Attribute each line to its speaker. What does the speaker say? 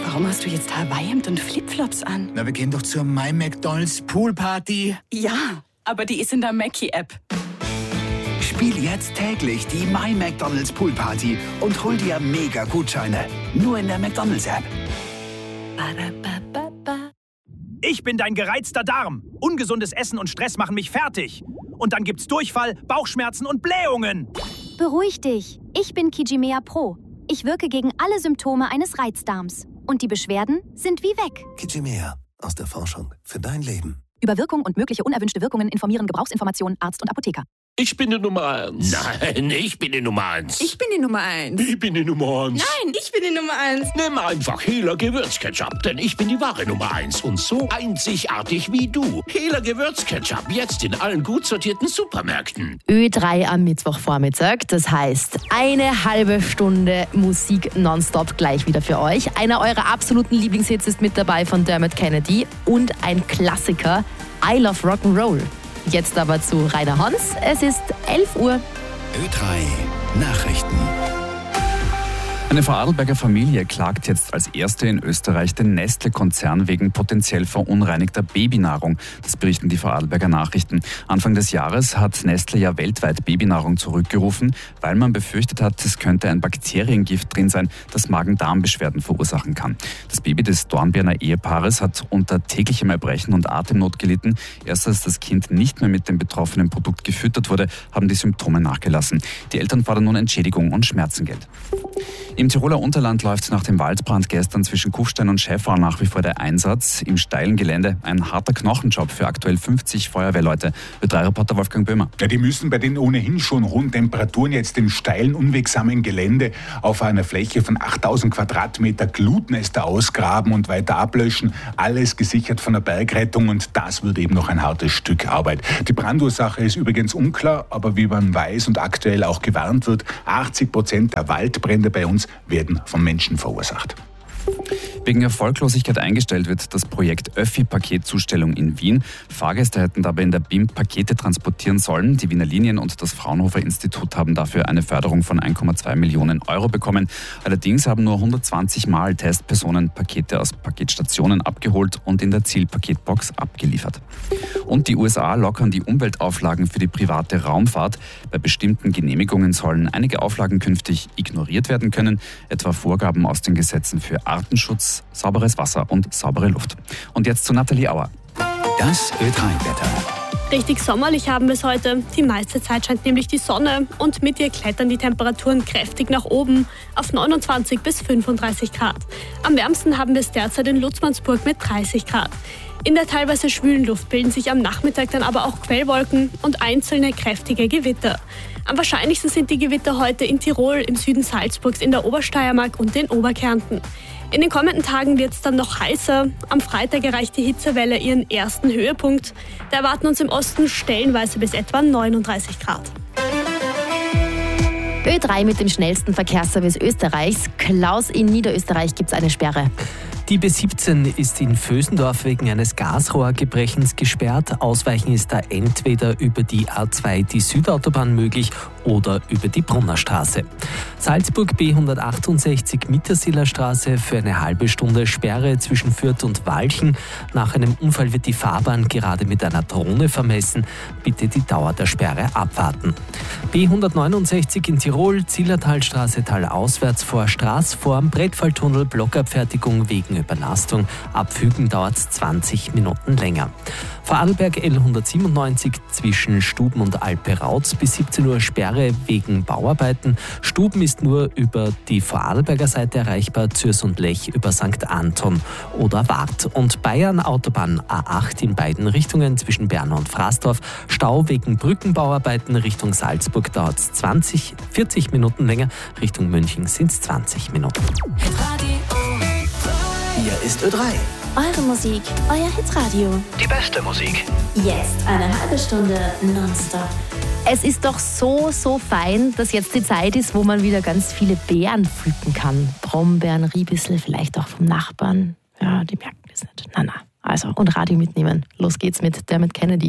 Speaker 1: Warum hast du jetzt Hawaii-Hemd und Flipflops an?
Speaker 2: Na, wir gehen doch zur My McDonald's Poolparty.
Speaker 1: Ja, aber die ist in der Mackie-App.
Speaker 2: Spiel jetzt täglich die My McDonald's Poolparty und hol dir mega Gutscheine. Nur in der McDonald's-App.
Speaker 3: Ich bin dein gereizter Darm. Ungesundes Essen und Stress machen mich fertig. Und dann gibt's Durchfall, Bauchschmerzen und Blähungen.
Speaker 4: Beruhig dich. Ich bin Kijimea Pro. Ich wirke gegen alle Symptome eines Reizdarms. Und die Beschwerden sind wie weg.
Speaker 5: Kijimea. Aus der Forschung für dein Leben.
Speaker 4: Über Wirkung und mögliche unerwünschte Wirkungen informieren Gebrauchsinformationen Arzt und Apotheker.
Speaker 6: Ich bin die Nummer 1. Nein, ich bin die Nummer 1.
Speaker 7: Ich bin die Nummer 1.
Speaker 6: Ich bin die Nummer 1.
Speaker 7: Nein, ich bin die Nummer 1.
Speaker 6: Nimm einfach Hela Gewürzketchup, denn ich bin die wahre Nummer 1 und so einzigartig wie du. Hela Gewürzketchup, jetzt in allen gut sortierten Supermärkten.
Speaker 8: Ö3 am Mittwochvormittag, das heißt eine halbe Stunde Musik nonstop gleich wieder für euch. Einer eurer absoluten Lieblingshits ist mit dabei von Dermot Kennedy und ein Klassiker, I Love Rock'n'Roll. Jetzt aber zu Rainer Hans. Es ist 11 Uhr.
Speaker 2: Ö3 Nachrichten.
Speaker 9: Eine Vorarlberger Familie klagt jetzt als erste in Österreich den Nestle-Konzern wegen potenziell verunreinigter Babynahrung. Das berichten die Vorarlberger Nachrichten. Anfang des Jahres hat Nestle ja weltweit Babynahrung zurückgerufen, weil man befürchtet hat, es könnte ein Bakteriengift drin sein, das Magen-Darm-Beschwerden verursachen kann. Das Baby des Dornbirner Ehepaares hat unter täglichem Erbrechen und Atemnot gelitten. Erst als das Kind nicht mehr mit dem betroffenen Produkt gefüttert wurde, haben die Symptome nachgelassen. Die Eltern fordern nun Entschädigung und Schmerzengeld. Im Tiroler Unterland läuft nach dem Waldbrand gestern zwischen Kufstein und Schäffau nach wie vor der Einsatz. Im steilen Gelände ein harter Knochenjob für aktuell 50 Feuerwehrleute. Ö3-Reporter Wolfgang Böhmer.
Speaker 10: Ja, die müssen bei den ohnehin schon hohen Temperaturen jetzt im steilen, unwegsamen Gelände auf einer Fläche von 8000 Quadratmeter Glutnester ausgraben und weiter ablöschen. Alles gesichert von der Bergrettung und das wird eben noch ein hartes Stück Arbeit. Die Brandursache ist übrigens unklar, aber wie man weiß und aktuell auch gewarnt wird, 80% der Waldbrände bei uns werden von Menschen verursacht.
Speaker 9: Wegen Erfolglosigkeit eingestellt wird das Projekt Öffi-Paketzustellung in Wien. Fahrgäste hätten dabei in der BIM Pakete transportieren sollen. Die Wiener Linien und das Fraunhofer-Institut haben dafür eine Förderung von 1,2 Millionen Euro bekommen. Allerdings haben nur 120 Mal Testpersonen Pakete aus Paketstationen abgeholt und in der Zielpaketbox abgeliefert. Und die USA lockern die Umweltauflagen für die private Raumfahrt. Bei bestimmten Genehmigungen sollen einige Auflagen künftig ignoriert werden können, etwa Vorgaben aus den Gesetzen für Artenschutz, sauberes Wasser und saubere Luft. Und jetzt zu Nathalie Auer.
Speaker 2: Das Ö3-Wetter.
Speaker 11: Richtig sommerlich haben wir es heute. Die meiste Zeit scheint nämlich die Sonne und mit ihr klettern die Temperaturen kräftig nach oben auf 29 bis 35 Grad. Am wärmsten haben wir es derzeit in Lutzmannsburg mit 30 Grad. In der teilweise schwülen Luft bilden sich am Nachmittag dann aber auch Quellwolken und einzelne kräftige Gewitter. Am wahrscheinlichsten sind die Gewitter heute in Tirol, im Süden Salzburgs, in der Obersteiermark und in Oberkärnten. In den kommenden Tagen wird es dann noch heißer. Am Freitag erreicht die Hitzewelle ihren ersten Höhepunkt. Da erwarten uns im Osten stellenweise bis etwa 39 Grad.
Speaker 8: Ö3 mit dem schnellsten Verkehrsservice Österreichs. Klaus, in Niederösterreich gibt es eine Sperre.
Speaker 12: Die B17 ist in Vösendorf wegen eines Gasrohrgebrechens gesperrt. Ausweichen ist da entweder über die A2, die Südautobahn, möglich oder über die Brunnerstraße. Salzburg B168 Mittersiler Straße für eine halbe Stunde Sperre zwischen Fürth und Walchen. Nach einem Unfall wird die Fahrbahn gerade mit einer Drohne vermessen. Bitte die Dauer der Sperre abwarten. B169 in Tirol, Zillertalstraße talauswärts vor Straßform, Brettfalltunnel, Blockabfertigung wegen Überlastung. Abfügen dauert 20 Minuten länger. Vorarlberg L197 zwischen Stuben und Alpe-Rautz bis 17 Uhr Sperre wegen Bauarbeiten. Stuben ist nur über die Vorarlberger Seite erreichbar, Zürs und Lech über St. Anton oder Wart. Und Bayern Autobahn A8 in beiden Richtungen zwischen Bern und Fraßdorf. Stau wegen Brückenbauarbeiten Richtung Salzburg dauert es 40 Minuten länger. Richtung München sind es 20 Minuten.
Speaker 2: Hier ist Ö3.
Speaker 13: Eure Musik, euer Hitradio.
Speaker 2: Die beste Musik.
Speaker 13: Jetzt eine halbe Stunde nonstop.
Speaker 8: Es ist doch so fein, dass jetzt die Zeit ist, wo man wieder ganz viele Beeren pflücken kann. Brombeeren, Riebissel, vielleicht auch vom Nachbarn. Ja, die merken das nicht. Na. Also, und Radio mitnehmen. Los geht's mit Dermot Kennedy.